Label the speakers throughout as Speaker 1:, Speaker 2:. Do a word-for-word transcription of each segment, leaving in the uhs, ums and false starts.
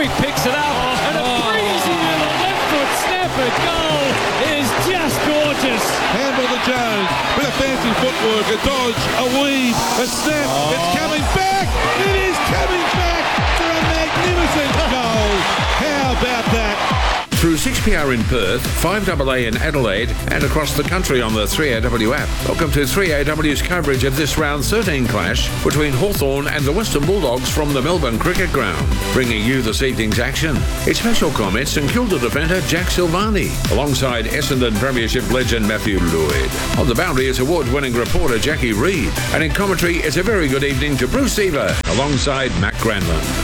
Speaker 1: Chadwick picks it up, oh, and a breezy little left foot snapper goal is just gorgeous.
Speaker 2: Handball to Jones, bit of fancy footwork, a dodge, a weave, a snap, oh. It's coming back, it is coming back for a magnificent goal. How about that?
Speaker 3: Through six P R in Perth, five A A in Adelaide, and across the country on the three A W app. Welcome to three A W's coverage of this round thirteen clash between Hawthorn and the Western Bulldogs from the Melbourne Cricket Ground. Bringing you this evening's action, it's special comments and Kilda defender Jack Silvani, alongside Essendon Premiership legend Matthew Lloyd. On the boundary is award-winning reporter Jackie Reid, and in commentary it's a very good evening to Bruce Seaver, alongside Matt Granlund.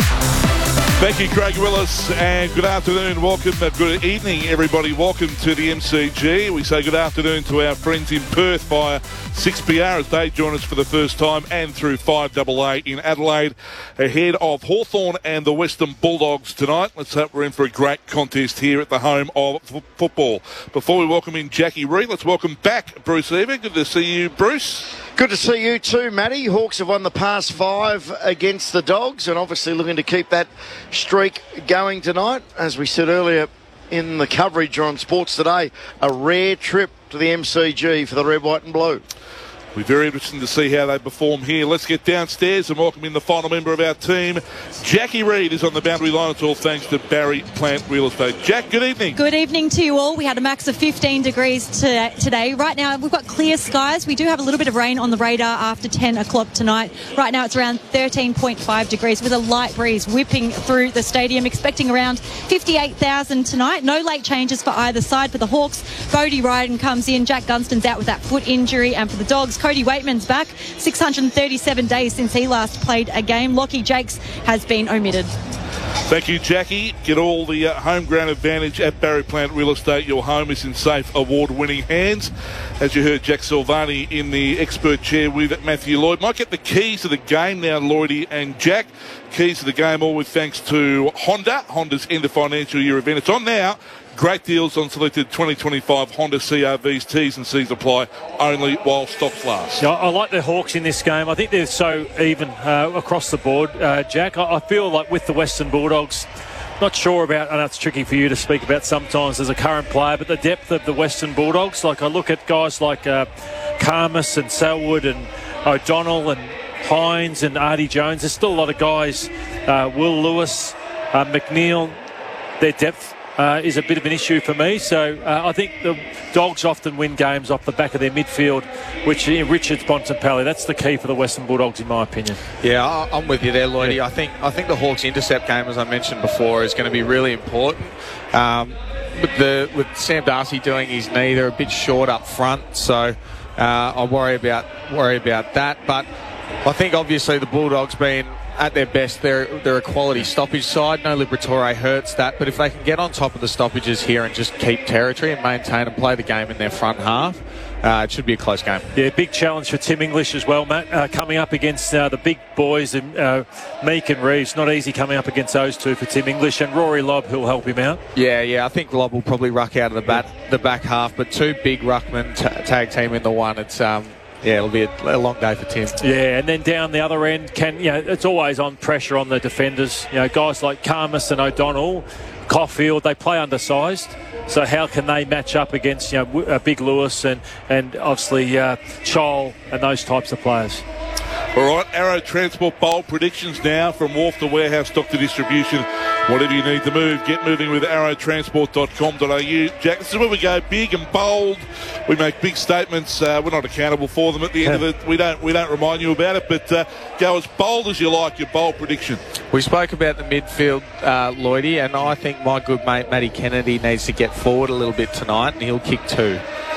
Speaker 2: Thank you, Craig Willis, and good afternoon. Welcome, uh, good evening, everybody. Welcome to the M C G. We say good afternoon to our friends in Perth via six P R as they join us for the first time, and through five A A in Adelaide, ahead of Hawthorn and the Western Bulldogs tonight. Let's hope we're in for a great contest here at the home of f- football. Before we welcome in Jackie Reid, let's welcome back Bruce Seaver. Good to see you, Bruce.
Speaker 4: Good to see you too, Matty. Hawks have won the past five against the Dogs and obviously looking to keep that streak going tonight. As we said earlier in the coverage on Sports Today, a rare trip to the M C G for the red, white and blue.
Speaker 2: We're very interested to see how they perform here. Let's get downstairs and welcome in the final member of our team. Jackie Reid is on the boundary line. It's all thanks to Barry Plant Real Estate. Jack, good evening.
Speaker 5: Good evening to you all. We had a max of fifteen degrees to, today. Right now, we've got clear skies. We do have a little bit of rain on the radar after ten o'clock tonight. Right now, it's around thirteen point five degrees with a light breeze whipping through the stadium. Expecting around fifty-eight thousand tonight. No late changes for either side. For the Hawks, Bodie Ryden comes in. Jack Gunston's out with that foot injury. And for the Dogs, Cody Waitman's back. six hundred thirty-seven days since he last played a game. Lockie Jakes has been omitted.
Speaker 2: Thank you, Jackie. Get all the uh, home ground advantage at Barry Plant Real Estate. Your home is in safe, award-winning hands. As you heard, Jack Silvani in the expert chair with Matthew Lloyd. Might get the keys to the game now, Lloydie and Jack. Keys to the game, all with thanks to Honda. Honda's end of financial year event. It's on now. Great deals on selected twenty twenty-five Honda C R Vs. T's and C's apply only while stocks last.
Speaker 6: Yeah, I like the Hawks in this game. I think they're so even uh, across the board, uh, Jack. I, I feel like with the Western Bulldogs, not sure about, I know it's tricky for you to speak about sometimes as a current player, but the depth of the Western Bulldogs, like I look at guys like uh, Karmas and Selwood and O'Donnell and Hines and Artie Jones. There's still a lot of guys, uh, Will Lewis, uh, McNeil, their depth Uh, is a bit of an issue for me. So uh, I think the Dogs often win games off the back of their midfield, which uh, Richards, Bontempelli, that's the key for the Western Bulldogs in my opinion.
Speaker 7: Yeah, I'm with you there, Lloydie. Yeah. I think I think the Hawks intercept game, as I mentioned before, is going to be really important. Um, with, the, with Sam Darcy doing his knee, they're a bit short up front, so uh, I worry about worry about that. But I think obviously the Bulldogs being at their best, they're, they're a quality stoppage side. No Liberatore hurts that, but if they can get on top of the stoppages here and just keep territory and maintain and play the game in their front half, uh, it should be a close game.
Speaker 6: Yeah, big challenge for Tim English as well, Matt, uh, coming up against uh, the big boys, uh, Meek and Reeves. Not easy coming up against those two for Tim English, and Rory Lobb, who'll help him out.
Speaker 7: Yeah, yeah, I think Lobb will probably ruck out of the, bat, the back half, but two big ruckmen t- tag team in the one. It's um. Yeah, it'll be a, a long day for Tim.
Speaker 6: Yeah, and then down the other end, can you know, it's always on pressure on the defenders. You know, guys like Karmas and O'Donnell, Caulfield, they play undersized. So how can they match up against you know uh, Big Lewis and and obviously uh, Chol and those types of players?
Speaker 2: All right, Arrow Transport bold predictions now from wharf to warehouse, stock to distribution. Whatever you need to move, get moving with arrow transport dot com dot a u. Jack, this is where we go big and bold. We make big statements. Uh, we're not accountable for them at the end of it. We don't we don't remind you about it, but uh, go as bold as you like, your bold prediction.
Speaker 7: We spoke about the midfield, uh, Lloydie, and I think my good mate Matty Kennedy needs to get forward a little bit tonight, and he'll kick two.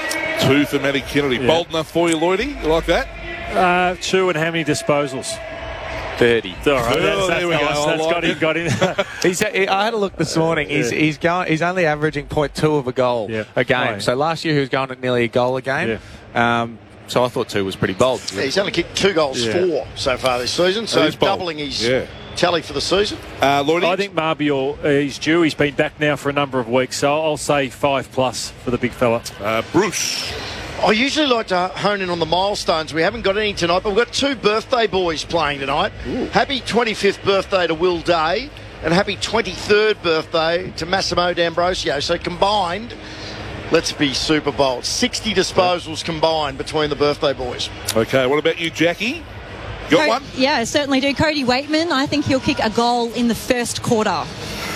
Speaker 2: Two for Matty Kennedy. Yeah. Bold enough for you, Lloydie? You like that?
Speaker 6: Uh, two and how many disposals?
Speaker 7: thirty.
Speaker 6: All right,
Speaker 2: oh,
Speaker 6: that's, that's
Speaker 2: there we
Speaker 6: nice.
Speaker 2: go.
Speaker 6: That's
Speaker 2: like
Speaker 6: got him, got him.
Speaker 7: he's, he, I had a look this morning. He's
Speaker 6: yeah.
Speaker 7: he's going. He's only averaging point two of a goal
Speaker 6: yeah.
Speaker 7: a game.
Speaker 6: Oh, yeah.
Speaker 7: So last year he was going at nearly a goal a game. Yeah. Um, so I thought two was pretty bold.
Speaker 4: Yeah, he's only kicked two goals,
Speaker 6: yeah.
Speaker 4: four so far this season. So he's doubling his yeah. tally for the season.
Speaker 2: Uh, Lloydie?
Speaker 6: I think Marbior uh, is due. He's been back now for a number of weeks, so I'll say five plus for the big fella.
Speaker 2: Uh, Bruce.
Speaker 4: I usually like to hone in on the milestones. We haven't got any tonight, but we've got two birthday boys playing tonight. Ooh. Happy twenty-fifth birthday to Will Day. and happy twenty-third birthday to Massimo D'Ambrosio. So combined, let's be Super Bowl. sixty disposals combined between the birthday boys.
Speaker 2: Okay, what about you, Jackie? Got
Speaker 5: Co-
Speaker 2: one?
Speaker 5: Yeah, I certainly do. Cody Waitman, I think he'll kick a goal in the first quarter.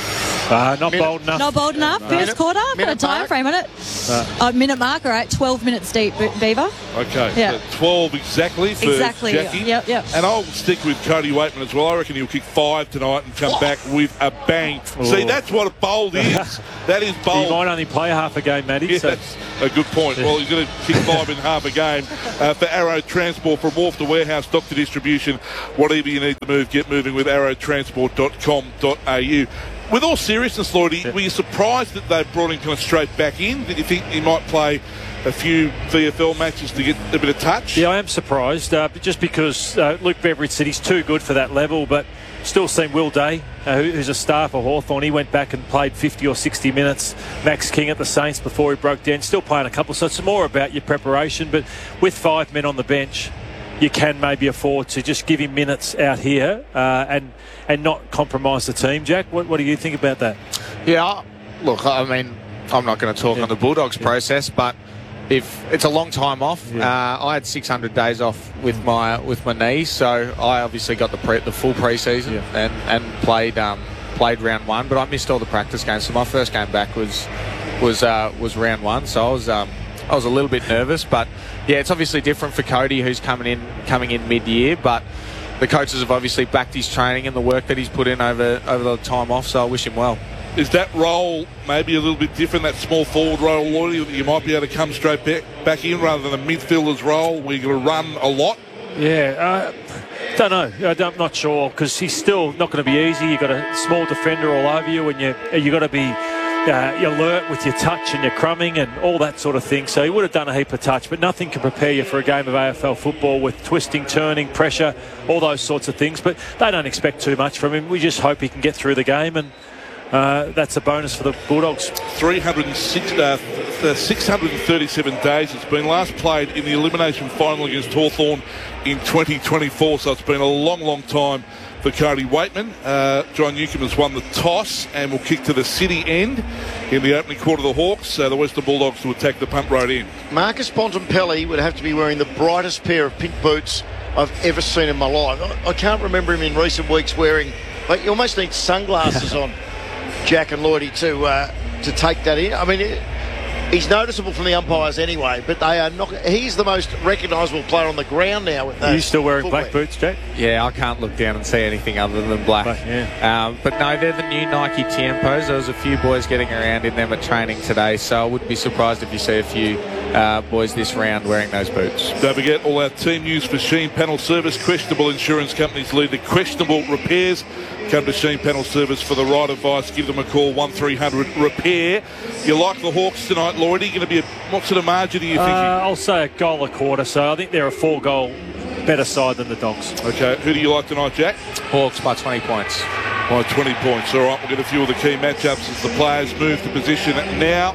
Speaker 6: Uh, not
Speaker 4: Minute.
Speaker 6: bold enough.
Speaker 5: Not bold enough. First
Speaker 4: Minute-
Speaker 5: quarter. Got a
Speaker 4: minute
Speaker 5: time
Speaker 4: mark.
Speaker 5: frame on it. Uh, minute mark. All right, twelve minutes deep, Be- Beaver.
Speaker 2: Okay,
Speaker 5: Yeah.
Speaker 2: so twelve exactly for
Speaker 5: Exactly,
Speaker 2: Jackie.
Speaker 5: yep, yep.
Speaker 2: And I'll stick with Cody Waitman as well. I reckon he'll kick five tonight and come back with a bang. See, that's what a bold is. That is
Speaker 6: He
Speaker 2: bold.
Speaker 6: might only play half a game, Matty.
Speaker 2: Yeah,
Speaker 6: so
Speaker 2: that's a good point. Well, he's going to kick five in half a game. Uh, for Arrow Transport, from wharf to warehouse, dock to distribution, whatever you need to move, get moving with arrow transport dot com dot a u. With all seriousness, Lloydie,
Speaker 6: Yeah.
Speaker 2: were you surprised that they brought him kind of straight back in? Did you think he might play a few V F L matches to get a bit of touch?
Speaker 6: Yeah, I am surprised, uh, but just because uh, Luke Beveridge said he's too good for that level, but still seen Will Day, uh, who, who's a star for Hawthorn. He went back and played fifty or sixty minutes. Max King at the Saints before he broke down, still playing a couple. So it's more about your preparation, but with five men on the bench, you can maybe afford to just give him minutes out here uh, and and not compromise the team. Jack, what, what do you think about that?
Speaker 7: Yeah, look, I mean, I'm not going to talk
Speaker 6: Yeah.
Speaker 7: on the Bulldogs
Speaker 6: Yeah.
Speaker 7: process, but if it's a long time off,
Speaker 6: Yeah.
Speaker 7: uh, I had six hundred days off with my with my knee, so I obviously got the pre, the full pre-season
Speaker 6: Yeah.
Speaker 7: and and played um, played round one, but I missed all the practice games. So my first game back was was uh, was round one, so I was um, I was a little bit nervous, but yeah, it's obviously different for Cody, who's coming in coming in mid-year, but the coaches have obviously backed his training and the work that he's put in over over the time off, so I wish him well.
Speaker 2: Is that role maybe a little bit different, that small forward role, Lloydie, that you might be able to come straight back, back in rather than a midfielder's role where you're going to run a lot?
Speaker 6: Yeah, uh, don't know. I don't- I'm not sure because he's still not going to be easy. You've got a small defender all over you, and you you got to be uh, alert with your touch and your crumbing and all that sort of thing. So he would have done a heap of touch, but nothing can prepare you for a game of A F L football with twisting, turning, pressure, all those sorts of things. But they don't expect too much from him. We just hope he can get through the game, and uh, that's a bonus for the Bulldogs.
Speaker 2: three hundred six, uh, th- six hundred thirty-seven days. It's been last played in the elimination final against Hawthorn in twenty twenty-four, so it's been a long, long time for Cody Waitman. Uh, John Newcombe has won the toss and will kick to the city end in the opening quarter of the Hawks. Uh, the Western Bulldogs to attack the punt road in.
Speaker 4: Marcus Bontempelli would have to be wearing the brightest pair of pink boots I've ever seen in my life. I, I can't remember him in recent weeks wearing, like, you almost need sunglasses on, Jack and Lloydie, to uh, to take that in. I mean, it, he's noticeable from the umpires anyway, but they are not. He's the most recognisable player on the ground now. With
Speaker 6: Are
Speaker 4: those
Speaker 6: you still wearing
Speaker 4: footwear.
Speaker 6: black boots, Jack?
Speaker 7: Yeah, I can't look down and see anything other than black.
Speaker 6: Black, yeah.
Speaker 7: Um, but no, they're the new Nike Tiempos. There was a few boys getting around in them at training today, so I wouldn't be surprised if you see a few uh, boys this round wearing those boots.
Speaker 2: Don't forget all our team news for Sheen Panel Service. Questionable insurance companies lead to questionable repairs. Come to Sheen Panel Service for the right advice. Give them a call, one three hundred repair. You like the Hawks tonight, Lloydie? Going to be a, what sort of margin are you
Speaker 6: Uh,
Speaker 2: thinking?
Speaker 6: I'll say a goal a quarter, so I think they're a four-goal better side than the Dogs.
Speaker 2: Okay, who do you like tonight, Jack?
Speaker 7: Hawks by twenty points.
Speaker 2: By twenty points. All right, we'll get a few of the key matchups as the players move to position now.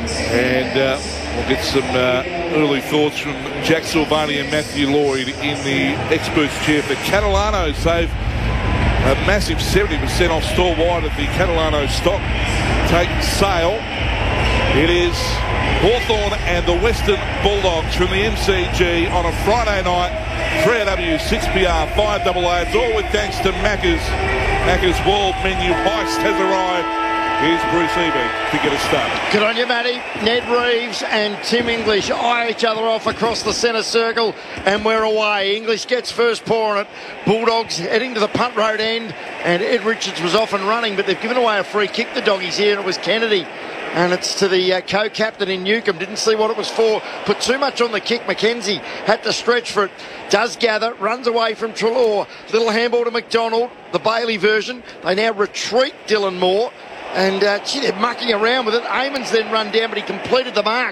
Speaker 2: And uh, we'll get some uh, early thoughts from Jack Silvani and Matthew Lloyd in the experts chair for Catalano. Save a massive seventy percent off store wide at the Catalano stock. Take sale. It is Hawthorn and the Western Bulldogs from the M C G on a Friday night. three A W, six B R, five A A. It's all with thanks to Macca's. Macca's World Menu Heist has arrived. Here's Bruce Eby to get us started.
Speaker 4: Good on you, Matty. Ned Reeves and Tim English eye each other off across the centre circle, and we're away. English gets first paw on it. Bulldogs heading to the punt road end, and Ed Richards was off and running, but they've given away a free kick, the doggies here, and it was Kennedy. And it's to the uh, co-captain in Newcombe. Didn't see what it was for. Put too much on the kick. Mackenzie had to stretch for it. Does gather. Runs away from Treloar. Little handball to McDonald. The Bailey version. They now retreat Dylan Moore. And, uh, gee, they're mucking around with it. Amons then run down, but he completed the mark.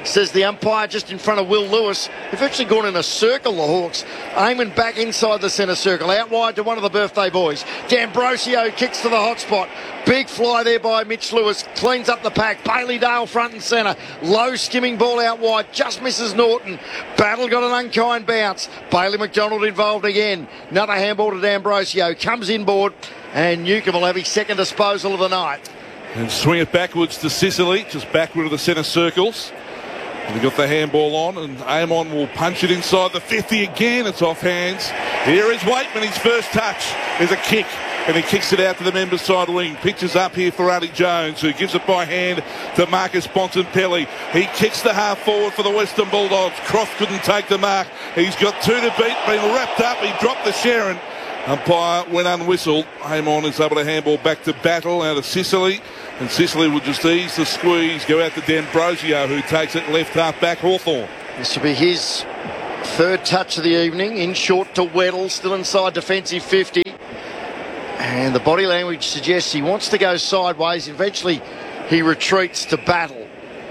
Speaker 4: says the umpire, just in front of Will Lewis. They've actually gone in a circle, the Hawks. Eamon back inside the centre circle, out wide to one of the birthday boys. D'Ambrosio kicks to the hot spot. Big fly there by Mitch Lewis, cleans up the pack. Bailey Dale front and centre. Low skimming ball out wide, just misses Norton. Battle got an unkind bounce. Bailey McDonald involved again. Another handball to D'Ambrosio, comes inboard, and Newcombe will have his second disposal of the night.
Speaker 2: And swing it backwards to Sicily, just backward of the centre circles. And they got the handball on, and Amon will punch it inside the fifty again. It's off hands. Here is Waitman, his first touch. There's a kick, and he kicks it out to the members' side wing. Pitches up here for Eddie Jones, who gives it by hand to Marcus Bontempelli. He kicks the half forward for the Western Bulldogs. Croft couldn't take the mark. He's got two to beat, been wrapped up. He dropped the Sharon. Umpire went unwhistled. Amon is able to handball back to Battle out of Sicily, and Sicily will just ease the squeeze, go out to D'Ambrosio, who takes it left half back Hawthorn.
Speaker 4: This will be his third touch of the evening, in short to Weddle, still inside defensive fifty, and the body language suggests he wants to go sideways. Eventually he retreats to Battle,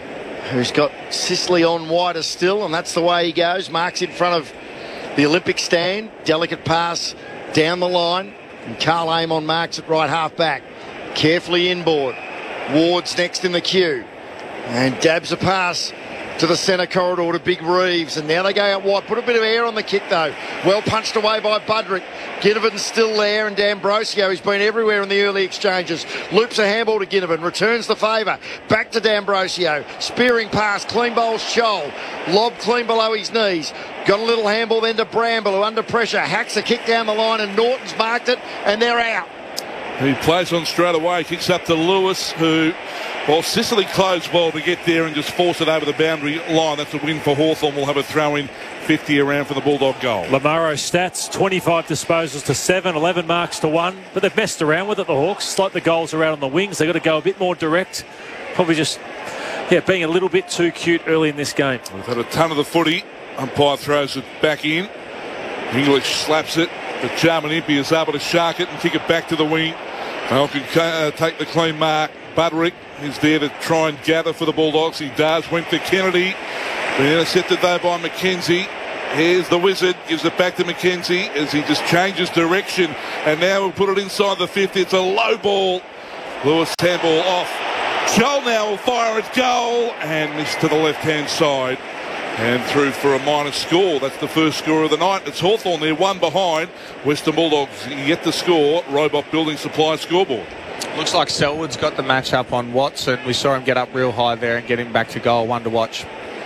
Speaker 4: who's got Sicily on wider still, and that's the way he goes. Marks in front of the Olympic stand. Delicate pass down the line, and Carl Amon marks it right half back. Carefully inboard. Ward's next in the queue, and dabs a pass to the centre corridor to Big Reeves, and now they go out wide. Put a bit of air on the kick though. Well punched away by Budrick. Ginnivan's still there, and D'Ambrosio, who's been everywhere in the early exchanges, loops a handball to Ginnivan, returns the favour back to D'Ambrosio. Spearing pass, clean bowls Scholl, lob clean below his knees. Got a little handball then to Bramble, who under pressure hacks a kick down the line, and Norton's marked it, and they're out.
Speaker 2: He plays on straight away, kicks up to Lewis, who, well, Sicily closed well to get there and just force it over the boundary line. That's a win for Hawthorn. We'll have a throw in fifty around for the Bulldog goal.
Speaker 6: Lamaro stats, twenty-five disposals to seven, eleven marks to one, but they've messed around with it, the Hawks. It's like the goals are out on the wings. They've got to go a bit more direct. Probably just, yeah, being a little bit too cute early in this game.
Speaker 2: We've had a ton of the footy. Umpire throws it back in. English slaps it, but Jarman Impey is able to shark it and kick it back to the wing. Falcon uh, take the clean mark. Budrick is there to try and gather for the Bulldogs. He does. Went to Kennedy. Been intercepted though by McKenzie. Here's the Wizard. Gives it back to McKenzie as he just changes direction. And now we'll put it inside the fifty. It's a low ball. Lewis handball off. Joel now will fire at goal and miss to the left-hand side. And through for a minor score. That's the first score of the night. It's Hawthorn there, one behind. Western Bulldogs yet to score. Robot Building Supply scoreboard.
Speaker 7: Looks like Selwood's got the match up on Watson. We saw him get up real high there and get him back to goal. One to watch.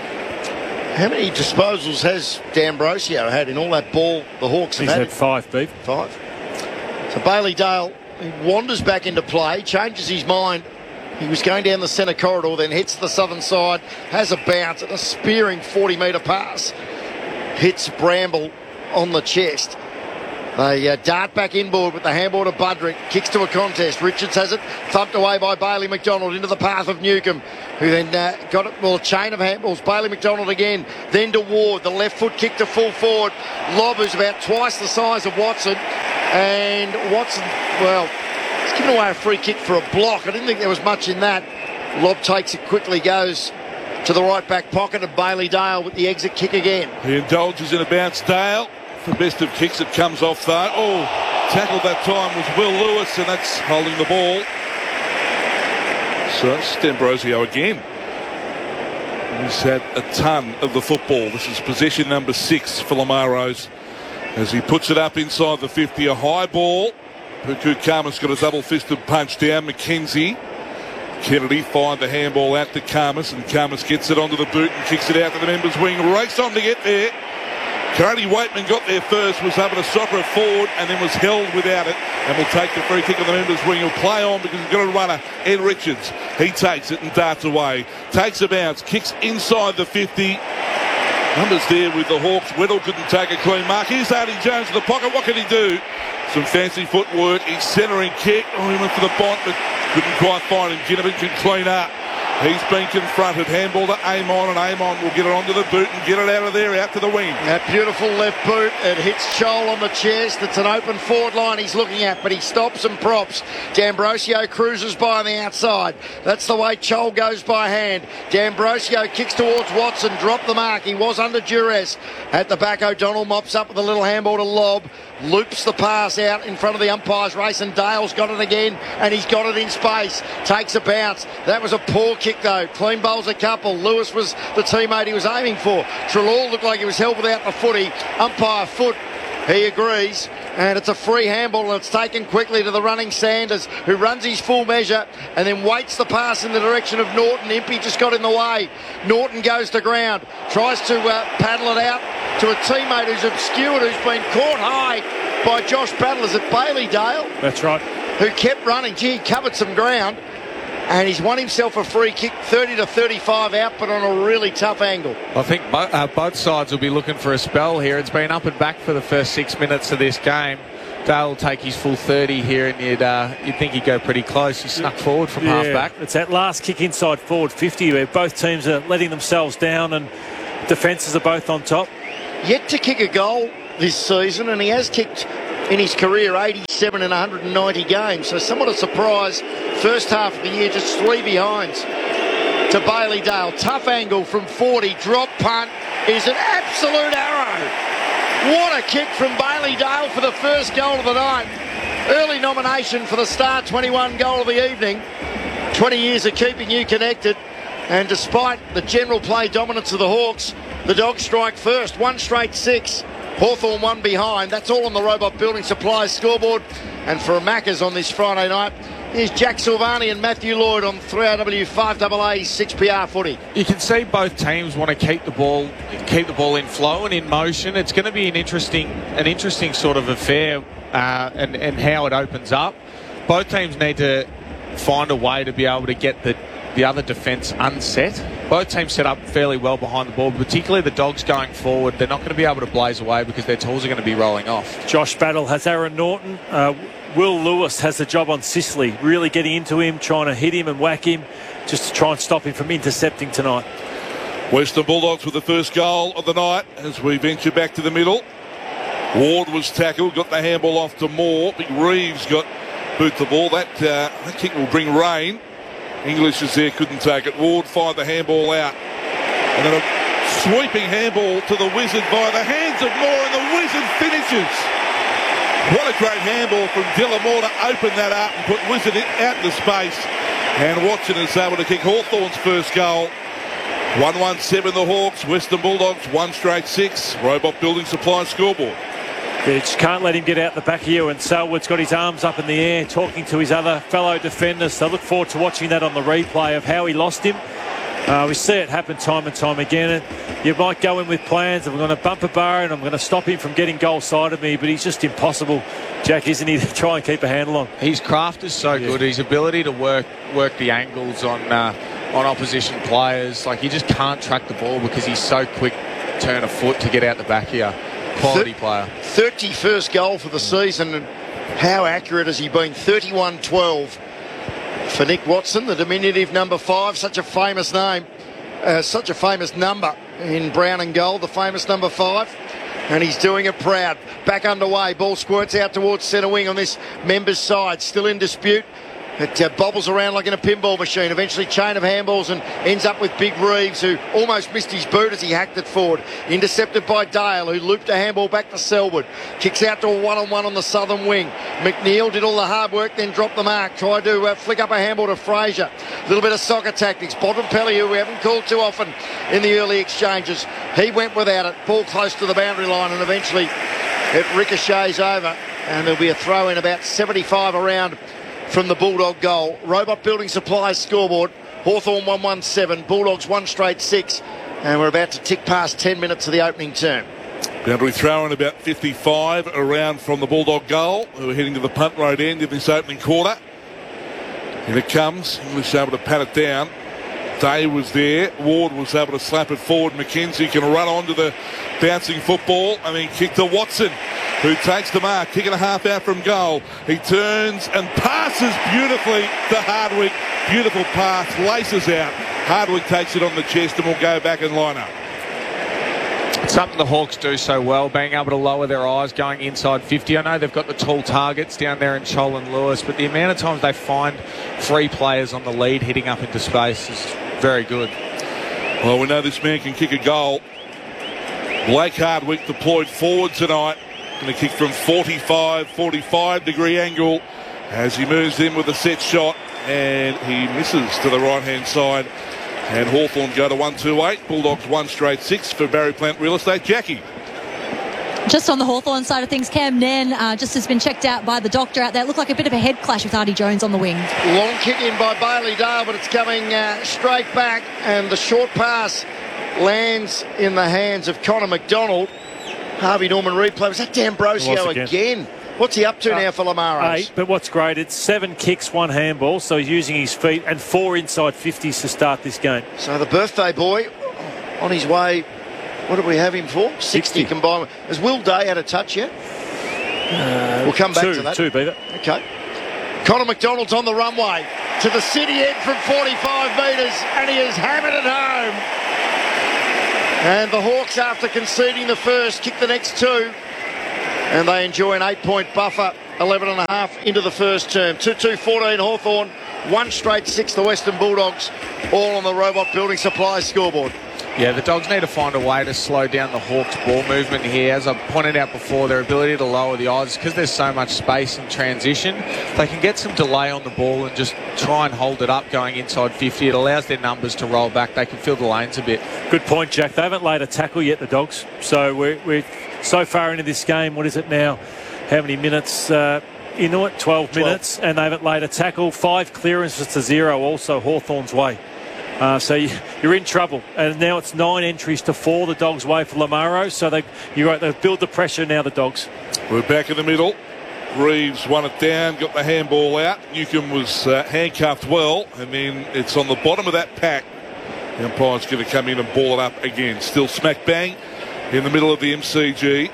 Speaker 4: How many disposals has D'Ambrosio had in all that ball the Hawks have
Speaker 6: He's
Speaker 4: had?
Speaker 6: had five, Beef.
Speaker 4: Five. So Bailey Dale, he wanders back into play, changes his mind. He was going down the centre corridor, then hits the southern side, has a bounce and a spearing forty metre pass. Hits Bramble on the chest. They uh, dart back inboard with the handball to Budrick. Kicks to a contest. Richards has it thumped away by Bailey McDonald into the path of Newcombe, who then uh, got it, well, a chain of handballs. Bailey McDonald again, then to Ward. The left foot kick to full forward. Lob, who's about twice the size of Watson. And Watson, well, he's given away a free kick for a block. I didn't think there was much in that. Lob takes it quickly, goes to the right back pocket of Bailey Dale with the exit kick again.
Speaker 2: He indulges in a bounce. Dale, the best of kicks, it comes off though. Oh, tackled that time was Will Lewis, and that's holding the ball. So that's D'Ambrosio again. He's had a ton of the football. This is possession number six for Lamaros as he puts it up inside the fifty. A high ball. Puku Khamis got a double-fisted punch down. McKenzie. Kennedy fired the handball out to Khamis, and Khamis gets it onto the boot and kicks it out to the members' wing. Race on to get there. Cody Waitman got there first, was able to soccer it forward, and then was held without it, and will take the free kick on the members' wing. He'll play on because he's got a runner, Ed Richards. He takes it and darts away. Takes a bounce, kicks inside the fifty. Numbers there with the Hawks. Weddle couldn't take a clean mark. Here's Artie Jones in the pocket. What can he do? Some fancy footwork. He's centering kick. Oh, he went for the bont, but couldn't quite find him. Ginnivan can clean up. He's been confronted. Handball to Amon, and Amon will get it onto the boot and get it out of there, out to the wing.
Speaker 4: That beautiful left boot. It hits Chol on the chest. It's an open forward line he's looking at, but he stops and props. D'Ambrosio cruises by on the outside. That's the way Chol goes by hand. D'Ambrosio kicks towards Watson, dropped the mark. He was under duress. At the back, O'Donnell mops up with a little handball to Lobb. Loops the pass out in front of the umpires race, and Dale's got it again, and he's got it in space. Takes a bounce. That was a poor kick though. Clean bowls a couple. Lewis was the teammate he was aiming for. Trelaw looked like he was held without the footy. Umpire foot. He agrees, and it's a free handball, and it's taken quickly to the running Sanders, who runs his full measure and then waits the pass in the direction of Norton. Impey just got in the way. Norton goes to ground, tries to uh, paddle it out to a teammate who's obscured, who's been caught high by Josh Battle. Is it Bailey Dale?
Speaker 6: That's right.
Speaker 4: Who kept running. Gee, he covered some ground. And he's won himself a free kick, thirty to thirty-five out, but on a really tough angle.
Speaker 7: I think bo- uh, both sides will be looking for a spell here. It's been up and back for the first six minutes of this game. Dale will take his full thirty here, and you'd, uh, you'd think he'd go pretty close. He snuck forward from
Speaker 6: yeah,
Speaker 7: half back.
Speaker 6: It's that last kick inside forward fifty where both teams are letting themselves down and defences are both on top.
Speaker 4: Yet to kick a goal this season, and he has kicked in his career eighty-seven in one hundred ninety games, so somewhat a surprise. First half of the year, just three behinds to Bailey Dale. Tough angle from forty, drop punt is an absolute arrow. What a kick from Bailey Dale for the first goal of the night. Early nomination for the Star twenty-one goal of the evening. twenty years of keeping you connected, and despite the general play dominance of the Hawks, the Dogs strike first, one straight six. Hawthorn one behind. That's all on the Robot Building Supplies scoreboard. And for a Maccas on this Friday night, here's Jack Silvani and Matthew Lloyd on three R W five A A six P R footy.
Speaker 7: You can see both teams want to keep the ball, keep the ball in flow and in motion. It's going to be an interesting, an interesting sort of affair, uh, and and how it opens up. Both teams need to find a way to be able to get the the other defence unset. Both teams set up fairly well behind the ball, particularly the Dogs going forward. They're not going to be able to blaze away because their tools are going to be rolling off.
Speaker 6: Josh Battle has Aaron Norton. Uh, Will Lewis has the job on Sicily, really getting into him, trying to hit him and whack him, just to try and stop him from intercepting tonight.
Speaker 2: Western Bulldogs with the first goal of the night as we venture back to the middle. Ward was tackled, got the handball off to Moore. Big Reeves got boot the ball. That, uh, that kick will bring rain. English is there, couldn't take it. Ward fired the handball out. And then a sweeping handball to the Wizard by the hands of Moore, and the Wizard finishes. What a great handball from Dylan Moore to open that up and put Wizard out into space. And Watson is able to kick Hawthorn's first goal. one one seven the Hawks, Western Bulldogs, one straight six. Robot Building Supply scoreboard.
Speaker 6: You just can't let him get out the back here, and Selwood's got his arms up in the air talking to his other fellow defenders. So I look forward to watching that on the replay of how he lost him. Uh, we see it happen time and time again, and you might go in with plans of I'm going to bump a bar and I'm going to stop him from getting goal side of me, but he's just impossible, Jack, isn't he, to try and keep a handle on.
Speaker 7: His craft is so
Speaker 6: yeah.
Speaker 7: good. His ability to work work the angles on uh, on opposition players, like, you just can't track the ball because he's so quick, turn a foot to get out the back here. Quality Th- player.
Speaker 4: thirty-first goal for the season, and how accurate has he been? thirty-one twelve for Nick Watson, the diminutive number five, such a famous name, uh, such a famous number in brown and gold, the famous number five, and he's doing it proud. Back underway, ball squirts out towards centre wing on this members' side, still in dispute. It uh, bobbles around like in a pinball machine. Eventually chain of handballs and ends up with Big Reeves, who almost missed his boot as he hacked it forward. Intercepted by Dale, who looped a handball back to Selwood. Kicks out to a one-on-one on the southern wing. McNeil did all the hard work, then dropped the mark. Tried to uh, flick up a handball to Fraser. A little bit of soccer tactics. Bontempelli, who we haven't called too often in the early exchanges, he went without it. Ball close to the boundary line, and eventually it ricochets over. And there'll be a throw in about seventy-five around from the Bulldog goal. Robot Building Supplies scoreboard. Hawthorn one one seven, Bulldogs one straight six, and we're about to tick past ten minutes of the opening term.
Speaker 2: Boundary throw in about fifty-five around from the Bulldog goal, who are heading to the punt road end in this opening quarter. Here it comes. English able to pat it down. Day was there. Ward was able to slap it forward. McKenzie can run onto the bouncing football and then kick to Watson, who takes the mark. Kick and a half out from goal. He turns and passes beautifully to Hardwick. Beautiful pass. Laces out. Hardwick takes it on the chest and will go back and line up.
Speaker 7: It's something the Hawks do so well, being able to lower their eyes going inside fifty. I know they've got the tall targets down there in Chol and Lewis, but the amount of times they find three players on the lead hitting up into space is very good.
Speaker 2: Well, we know this man can kick a goal. Blake Hardwick deployed forward tonight. Going to kick from forty-five, forty-five degree angle as he moves in with a set shot, and he misses to the right-hand side. And Hawthorn go to one two eight. Bulldogs one straight six for Barry Plant Real Estate. Jackie.
Speaker 5: Just on the Hawthorn side of things, Cam Nen uh, just has been checked out by the doctor out there. It looked like a bit of a head clash with Artie Jones on the wing.
Speaker 4: Long kick in by Bailey Dale, but it's coming uh, straight back, and the short pass lands in the hands of Connor McDonald. Harvey Norman replay. Was that D'Ambrosio again? again? What's he up to uh, now for Lamaros?
Speaker 6: Eight, but what's great, it's seven kicks, one handball, so he's using his feet, and four inside fifties to start this game.
Speaker 4: So the birthday boy on his way, what did we have him for? sixty, sixty. Combined. Has Will Day had a touch yet?
Speaker 6: Uh,
Speaker 4: we'll come back
Speaker 6: two,
Speaker 4: to that.
Speaker 6: Two, Beaver.
Speaker 4: Okay. Connor McDonald's on the runway to the city end from forty-five metres, and he has hammered it home. And the Hawks, after conceding the first, kick the next two. And they enjoy an eight-point buffer, eleven and a half into the first term. two two fourteen Hawthorn, one straight six the Western Bulldogs, all on the Robot Building Supplies scoreboard.
Speaker 7: Yeah, the Dogs need to find a way to slow down the Hawks' ball movement here. As I pointed out before, their ability to lower the eyes, because there's so much space in transition, they can get some delay on the ball and just try and hold it up going inside fifty. It allows their numbers to roll back. They can fill the lanes a bit.
Speaker 6: Good point, Jack. They haven't laid a tackle yet, the Dogs. So we're, we're so far into this game. What is it now? How many minutes? Uh, into it, twelve, twelve minutes, and they haven't laid a tackle. Five clearances to zero, also Hawthorn's way. Uh, so you, you're in trouble, and now it's nine entries to four the Dogs' way for Lamaro. So they you right, they build the pressure now. The Dogs.
Speaker 2: We're back in the middle. Reeves won it down, got the handball out. Newcomb was uh, handcuffed well, and then it's on the bottom of that pack. The umpire's going to come in and ball it up again. Still smack bang in the middle of the M C G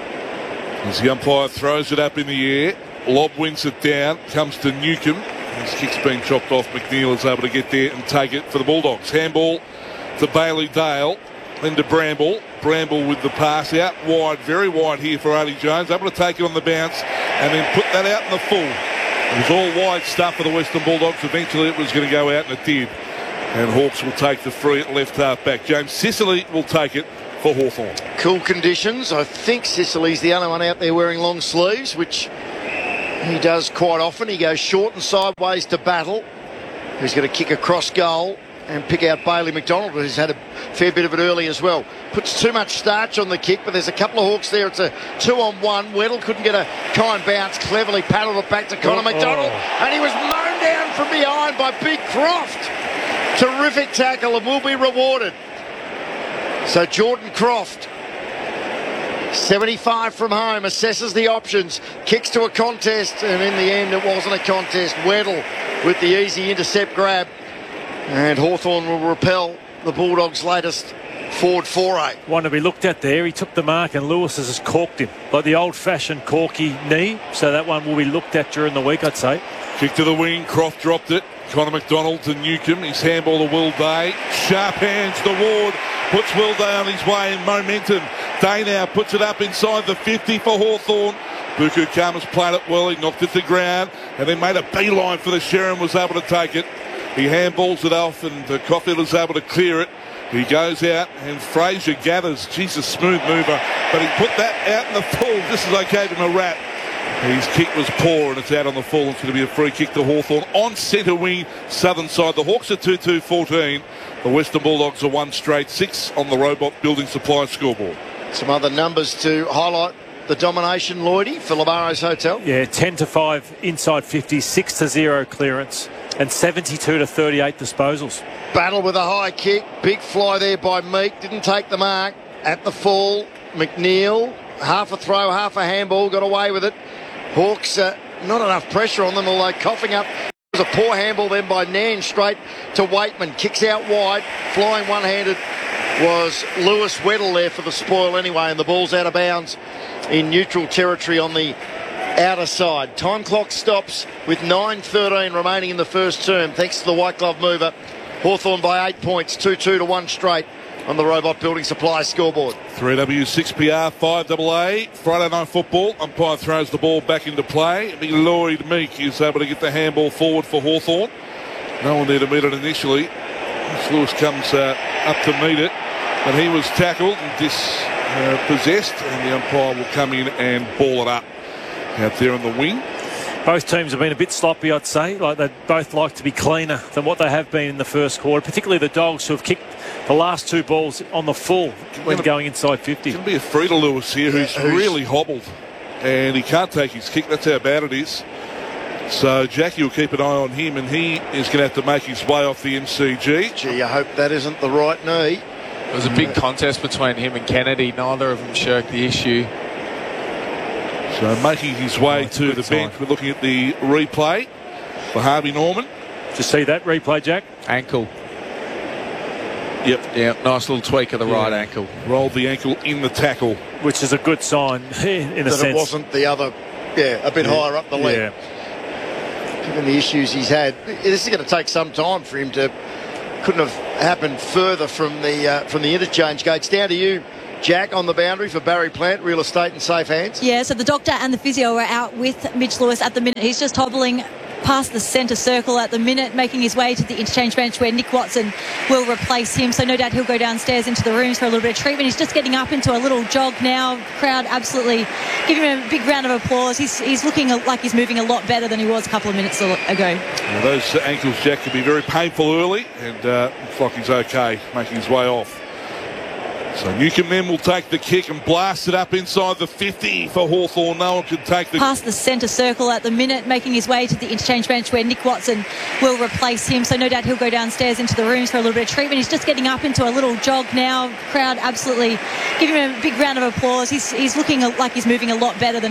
Speaker 2: as the umpire throws it up in the air. Lob wins it down, comes to Newcomb. His kick's been chopped off. McNeil is able to get there and take it for the Bulldogs. Handball to Bailey Dale, then to Bramble. Bramble with the pass out wide, very wide here for Artie Jones. Able to take it on the bounce and then put that out in the full. It was all wide stuff for the Western Bulldogs. Eventually it was going to go out, and it did. And Hawks will take the free at left half back. James Sicily will take it for Hawthorn.
Speaker 4: Cool conditions. I think Sicily's the only one out there wearing long sleeves, which he does quite often. He goes short and sideways to Battle, who's going to kick across goal and pick out Bailey McDonald, who's had a fair bit of it early as well. Puts too much starch on the kick, but there's a couple of Hawks there. It's a two-on-one. Weddle couldn't get a kind bounce. Cleverly paddled it back to Connor
Speaker 6: oh,
Speaker 4: McDonald,
Speaker 6: oh.
Speaker 4: and he was mown down from behind by Big Croft. Terrific tackle and will be rewarded. So Jordan Croft, seventy-five from home, assesses the options, kicks to a contest, and in the end it wasn't a contest. Weddle with the easy intercept grab, and Hawthorn will repel the Bulldogs' latest forward foray.
Speaker 6: One to be looked at there. He took the mark and Lewis has just corked him, like the old-fashioned corky knee. So that one will be looked at during the week, I'd say.
Speaker 2: Kick to the wing, Croft dropped it. Connor McDonald to Newcomb. His handball to Will Day. Sharp hands to Ward. Puts Will Day on his way in momentum. Day now puts it up inside the fifty for Hawthorn. Buku Kama's played it well. He knocked it to the ground and then made a beeline for the Sherrin. Was able to take it. He handballs it off and the Caulfield is able to clear it. He goes out and Fraser gathers. Jesus, smooth mover. But he put that out in the full just as I gave him a rap. His kick was poor and it's out on the full. It's going to be a free kick to Hawthorn on centre wing, southern side. The Hawks are two two fourteen. The Western Bulldogs are one straight six on the Robot Building Supply scoreboard. Some
Speaker 4: other numbers to highlight the domination, Lloydie, for Lamaro's Hotel.
Speaker 6: Yeah, ten to five inside fifty, six to zero clearance, and seventy-two to thirty-eight disposals.
Speaker 4: Battle with a high kick. Big fly there by Meek. Didn't take the mark. At the full, McNeil, half a throw, half a handball, got away with it. Hawks, uh, not enough pressure on them, although coughing up It was a poor handball then by Nan straight to Waitman. Kicks out wide. Flying one-handed was Lewis Weddle there for the spoil anyway, and the ball's out of bounds in neutral territory on the outer side. Time clock stops with nine thirteen remaining in the first term, thanks to the white glove mover. Hawthorn by eight points, two two to one straight on the Robot Building Supply scoreboard.
Speaker 2: three W six P R five A A. Friday night football. Umpire throws the ball back into play. Big Lloyd Meek is able to get the handball forward for Hawthorn. No one there to meet it initially. Lewis comes uh, up to meet it, but he was tackled and dispossessed, uh, and the umpire will come in and ball it up out there on the wing.
Speaker 6: Both teams have been a bit sloppy, I'd say. Like they'd both like to be cleaner than what they have been in the first quarter, particularly the Dogs, who have kicked the last two balls on the full when
Speaker 2: gonna,
Speaker 6: going inside fifty.
Speaker 2: It's going to be a free to Lewis here, who's,
Speaker 4: yeah, who's
Speaker 2: really hobbled, and he can't take his kick. That's how bad it is. So Jackie will keep an eye on him, and he is going to have to make his way off the M C G.
Speaker 4: Gee, I hope that isn't the right knee.
Speaker 7: It was a big contest between him and Kennedy. Neither of them shirked the issue.
Speaker 2: So making his way
Speaker 6: Oh,
Speaker 2: to the
Speaker 6: sign.
Speaker 2: bench, we're looking at the replay for Harvey Norman.
Speaker 6: Did you see that replay, Jack?
Speaker 7: Ankle.
Speaker 2: Yep.
Speaker 7: Yeah, nice little tweak of the
Speaker 2: Yeah.
Speaker 7: right ankle.
Speaker 2: Rolled the ankle in the tackle.
Speaker 6: Which is a good sign in a
Speaker 4: That
Speaker 6: sense.
Speaker 4: it wasn't the other, yeah, a bit higher up the leg.
Speaker 6: Yeah.
Speaker 4: Given the issues he's had, this is going to take some time for him to. Couldn't have happened further from the uh, from the interchange gates. Down to you, Jack, on the boundary for Barry Plant, real estate in safe hands.
Speaker 5: Yeah, so the doctor and the physio are out with Mitch Lewis at the minute. He's just hobbling past the centre circle at the minute, making his way to the interchange bench where Nick Watson will replace him. So no doubt he'll go downstairs into the rooms for a little bit of treatment. He's just getting up into a little jog now. Crowd absolutely giving him a big round of applause. He's, he's looking like he's moving a lot better than he was a couple of minutes ago.
Speaker 2: Now, those ankles, Jack, can be very painful early, and uh, looks like he's okay, making his way off. So Newcombe then will take the kick and blast it up inside the fifty for Hawthorn. No one can take the...
Speaker 5: Past the centre circle at the minute, making his way to the interchange bench where Nick Watson will replace him. So no doubt he'll go downstairs into the rooms for a little bit of treatment. He's just getting up into a little jog now. Crowd absolutely giving him a big round of applause. He's, he's looking like he's moving a lot better than